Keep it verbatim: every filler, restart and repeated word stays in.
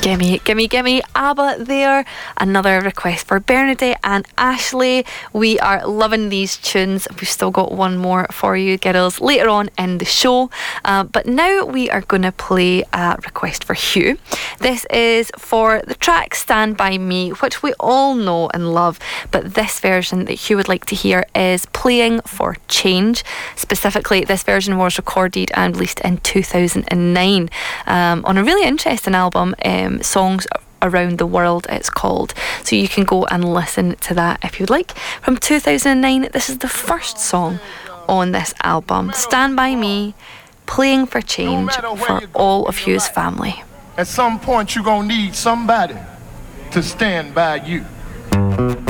Gimme, gimme, gimme, ABBA there. Another request for Bernadette and Ashley. We are loving these tunes. We've still got one more for you, girls, later on in the show. Uh, but now we are going to play a request for Hugh. This is for the track Stand By Me, which we all know and love. But this version that Hugh would like to hear is Playing for Change. Specifically, this version was recorded and released in two thousand nine um, on a really interesting album. Um, Songs Around the World, it's called. So you can go and listen to that if you'd like. From two thousand nine, this is the first song on this album. Stand By Me, Playing for Change for all of Hugh's family. At some point, you're gonna need somebody to stand by you.